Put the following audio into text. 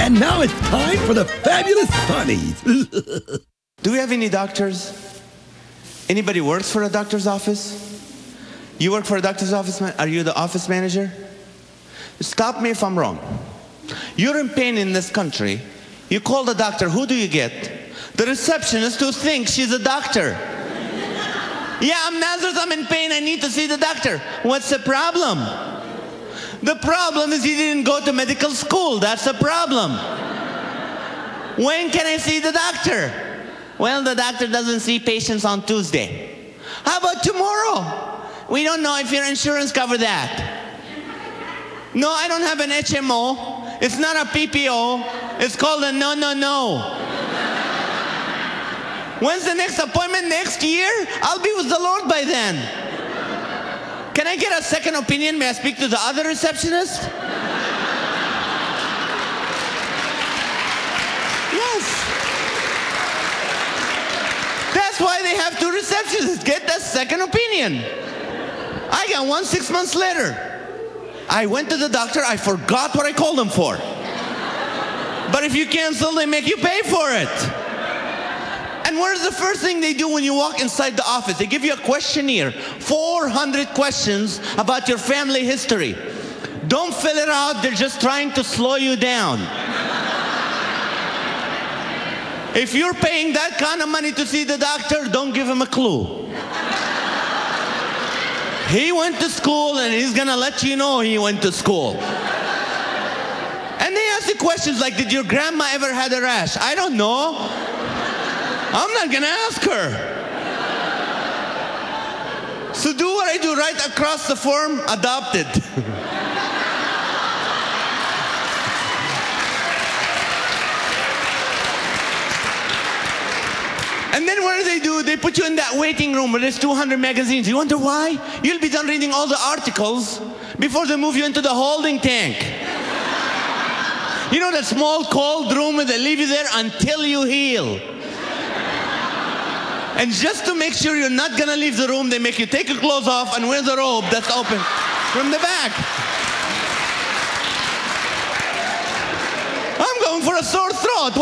And now it's time for the Fabulous Funnies. Do we have any doctors? Anybody works for a doctor's office? You work for a doctor's office? Are you the office manager? Stop me if I'm wrong. You're in pain in this country. You call the doctor. Who do you get? The receptionist who thinks she's a doctor. Yeah, I'm Nazareth. I'm in pain. I need to see the doctor. What's the problem? The problem is you didn't go to medical school. That's the problem. When can I see the doctor? Well, the doctor doesn't see patients on Tuesday. How about tomorrow? We don't know if your insurance covers that. No, I don't have an HMO. It's not a PPO. It's called a no. When's the next appointment? Next year? I'll be with the Lord by then. Can I get a second opinion? May I speak to the other receptionist? Yes. That's why they have two receptionists. Get that second opinion. I got one 6 months later. I went to the doctor. I forgot what I called them for. But if you cancel, they make you pay for it. And what is the first thing they do when you walk inside the office? They give you a questionnaire, 400 questions about your family history. Don't fill it out. They're just trying to slow you down. If you're paying that kind of money to see the doctor, don't give him a clue. He went to school and he's gonna let you know he went to school. And they ask you questions like, did your grandma ever had a rash? I don't know. I'm not gonna ask her. So do what I do, right across the form, adopted. And then what do? They put you in that waiting room where there's 200 magazines. You wonder why? You'll be done reading all the articles before they move you into the holding tank. You know that small cold room where they leave you there until you heal. And just to make sure you're not gonna leave the room, they make you take your clothes off and wear the robe that's open from the back. I'm going for a sore throat.